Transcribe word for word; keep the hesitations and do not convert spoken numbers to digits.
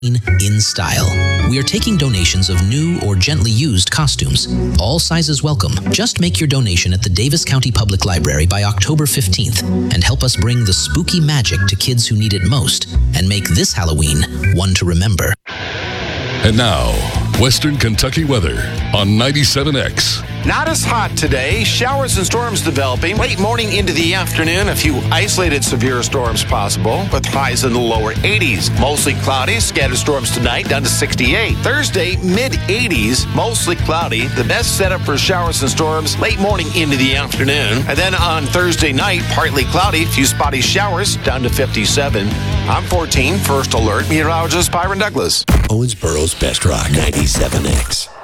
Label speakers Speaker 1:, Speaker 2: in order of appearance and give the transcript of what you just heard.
Speaker 1: in style. We are taking donations of new or gently used costumes. All sizes welcome. Just make your donation at the Davis County Public Library by October fifteenth and help us bring the spooky magic to kids who need it most and make this Halloween one to remember.
Speaker 2: And now, Western Kentucky weather on ninety-seven X.
Speaker 3: Not as hot today. Showers and storms developing. Late morning into the afternoon, a few isolated severe storms possible with highs in the lower eighties. Mostly cloudy. Scattered storms tonight down to sixty-eight. Thursday, mid eighties. Mostly cloudy. The best setup for showers and storms late morning into the afternoon. And then on Thursday night, partly cloudy. Few spotty showers down to fifty-seven. I'm fourteen. First Alert. Meteorologist Byron Douglas.
Speaker 4: Owensboro's Best Rock ninety-seven X.